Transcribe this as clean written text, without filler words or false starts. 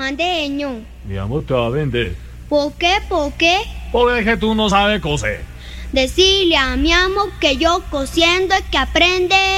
mande, ño. Mi amor, te va a vender. ¿Por qué? ¿Por qué? Porque es que tú no sabes coser. Decirle a mi amo que yo cosiendo es que aprende.